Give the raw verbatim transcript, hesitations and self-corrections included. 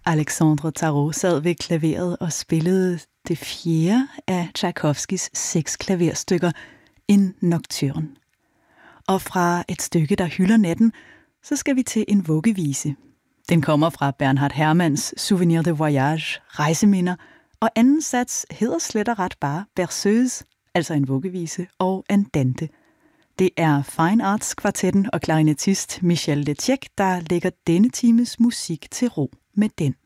Alexandre Tarot sad ved klaveret og spillede det fjerde af Tchaikovskys seks klaverstykker, En Nocturne. Og fra et stykke, der hylder natten, så skal vi til en vuggevise. Den kommer fra Bernhard Herrmanns Souvenir de Voyage, rejseminder, og anden sats hedder slet og ret bare Berceuse, altså en vuggevise, og Andante. Det er Fine Arts Kvartetten og klarinettist Michel Letiec, der lægger denne times musik til ro med den.